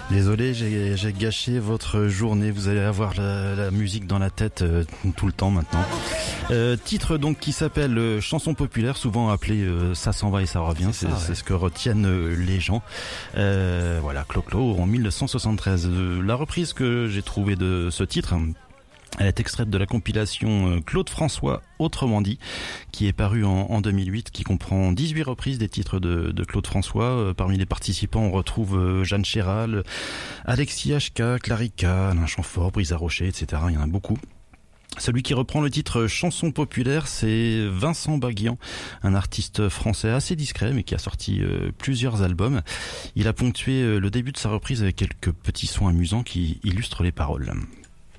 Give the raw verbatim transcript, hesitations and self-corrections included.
Désolé, j'ai, j'ai gâché votre journée. Vous allez avoir la, la musique dans la tête euh, tout le temps maintenant. Euh, titre donc qui s'appelle euh, chanson populaire, souvent appelé euh, ça s'en va et ça revient. C'est, c'est, ça, ouais. c'est ce que retiennent euh, les gens. Euh, voilà, Clo-Clo en dix-neuf cent soixante-treize. Euh, la reprise que j'ai trouvée de ce titre, elle est extraite de la compilation Claude François, autrement dit, qui est parue en, en deux mille huit, qui comprend dix-huit reprises des titres de, de Claude François. Euh, parmi les participants, on retrouve euh, Jeanne Chéral, Alexis H K, Clarica, Alain Chamfort, Brisa Rocher, et cetera. Il y en a beaucoup. Celui qui reprend le titre chanson populaire, c'est Vincent Baguian, un artiste français assez discret mais qui a sorti euh, plusieurs albums. Il a ponctué euh, le début de sa reprise avec quelques petits sons amusants qui illustrent les paroles.